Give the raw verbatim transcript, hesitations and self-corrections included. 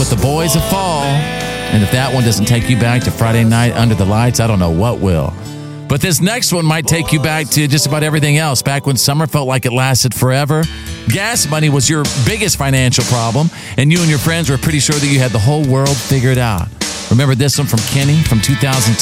with the boys of fall. And if that one doesn't take you back to Friday night under the lights, I don't know what will. But this next one might take you back to just about everything else. Back when summer felt like it lasted forever. Gas money was your biggest financial problem. And you and your friends were pretty sure that you had the whole world figured out. Remember this one from Kenny from two thousand